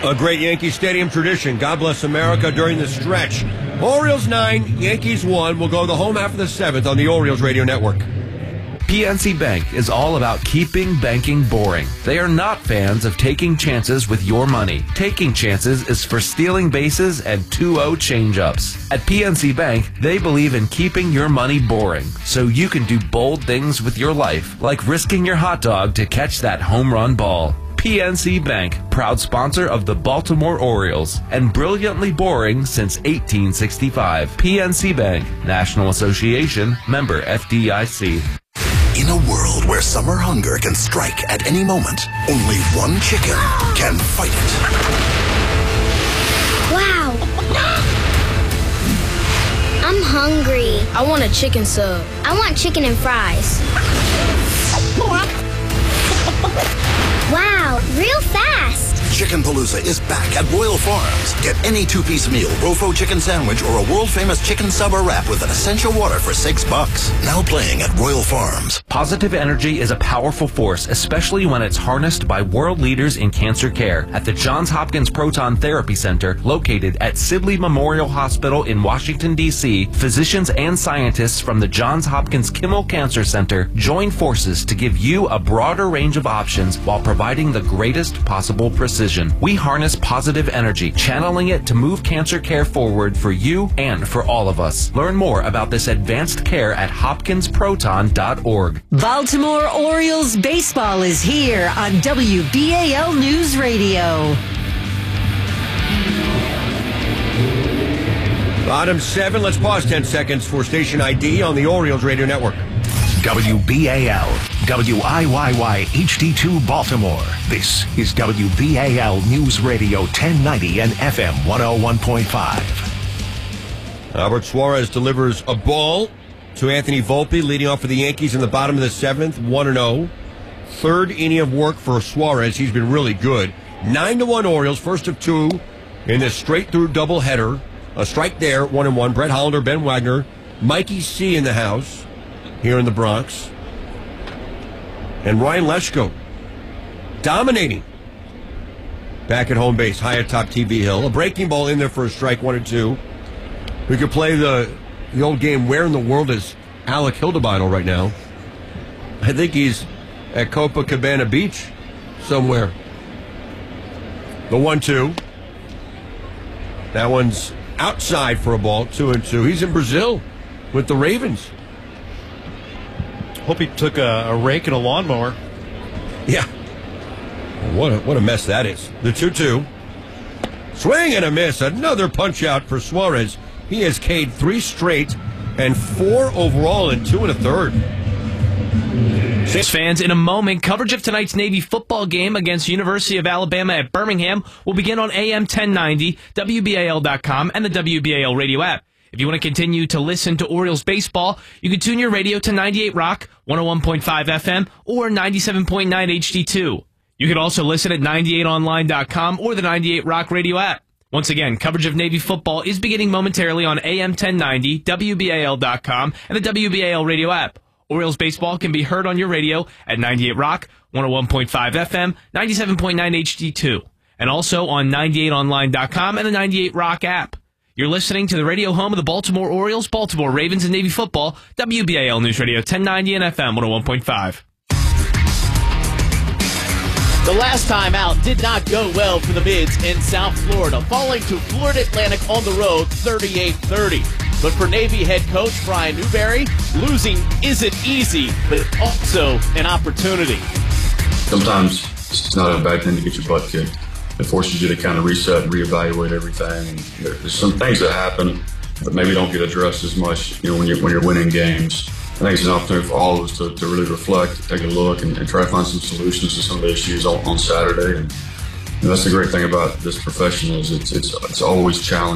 A great Yankee Stadium tradition. God bless America during the stretch. Orioles 9, Yankees 1. We'll go the home half of the 7th on the Orioles Radio Network. PNC Bank is all about keeping banking boring. They are not fans of taking chances with your money. Taking chances is for stealing bases and 2-0 change-ups. At PNC Bank, they believe in keeping your money boring so you can do bold things with your life, like risking your hot dog to catch that home run ball. PNC Bank, proud sponsor of the Baltimore Orioles, and brilliantly boring since 1865. PNC Bank, National Association, member FDIC. In a world where summer hunger can strike at any moment, only one chicken can fight it. Wow! I'm hungry. I want a chicken sub. I want chicken and fries. Wow, real fast. Chickenpalooza is back at Royal Farms. Get any two-piece meal, Rofo chicken sandwich, or a world-famous chicken sub or wrap with an essential water for $6. Now playing at Royal Farms. Positive energy is a powerful force, especially when it's harnessed by world leaders in cancer care. At the Johns Hopkins Proton Therapy Center, located at Sibley Memorial Hospital in Washington, D.C., physicians and scientists from the Johns Hopkins Kimmel Cancer Center join forces to give you a broader range of options while providing the greatest possible precision. We harness positive energy, channeling it to move cancer care forward for you and for all of us. Learn more about this advanced care at hopkinsproton.org. Baltimore Orioles baseball is here on WBAL News Radio. Bottom 7, let's pause 10 seconds for station ID on the Orioles Radio Network. WBAL, WIYY HD2 Baltimore. This is WBAL News Radio 1090 and FM 101.5. Albert Suarez delivers a ball to Anthony Volpe, leading off for the Yankees in the bottom of the 7th, 1-0. Third inning of work for Suarez. He's been really good. 9-1 Orioles, first of 2 in this straight-through doubleheader. A strike there, 1-1. Brett Hollander, Ben Wagner, Mikey C in the house here in the Bronx. And Ryan Leschko dominating back at home base, high atop TV Hill. A breaking ball in there for a strike, 1-2. We could play the old game, where in the world is Alec Hildebeitel right now? I think he's at Copacabana Beach somewhere. The 1-2. That one's outside for a ball, 2-2. He's in Brazil with the Ravens. Hope he took a rake and a lawnmower. Yeah. What a mess that is. The 2-2. Swing and a miss. Another punch out for Suarez. He has K'd 3 straight and 4 overall in 2 1/3. Fans, in a moment, coverage of tonight's Navy football game against University of Alabama at Birmingham will begin on AM 1090, WBAL.com, and the WBAL radio app. If you want to continue to listen to Orioles baseball, you can tune your radio to 98 Rock, 101.5 FM, or 97.9 HD2. You can also listen at 98online.com or the 98 Rock radio app. Once again, coverage of Navy football is beginning momentarily on AM 1090, WBAL.com, and the WBAL radio app. Orioles baseball can be heard on your radio at 98 Rock, 101.5 FM, 97.9 HD2, and also on 98online.com and the 98 Rock app. You're listening to the radio home of the Baltimore Orioles, Baltimore Ravens, and Navy football, WBAL News Radio 1090 and FM 101.5. The last time out did not go well for the Mids in South Florida, falling to Florida Atlantic on the road 38-30. But for Navy head coach Brian Newberry, losing isn't easy, but also an opportunity. Sometimes it's not a bad thing to get your butt kicked. It forces you to kind of reset and reevaluate everything. And there's some things that happen that maybe don't get addressed as much, when you're winning games. I think it's an opportunity for all of us to really reflect, take a look, and try to find some solutions to some of the issues on Saturday. And that's the great thing about this profession is it's always challenging.